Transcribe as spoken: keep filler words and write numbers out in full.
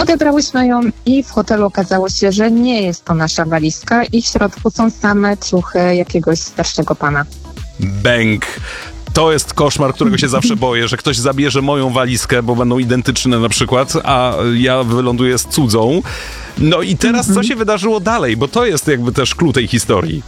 Odebrałyśmy ją i w hotelu okazało się, że nie jest to nasza walizka i w środku są same ciuchy jakiegoś starszego pana. Bęk. To jest koszmar, którego się zawsze boję, że ktoś zabierze moją walizkę, bo będą identyczne na przykład, a ja wyląduję z cudzą. No i teraz co się wydarzyło dalej? Bo to jest jakby też clue tej historii.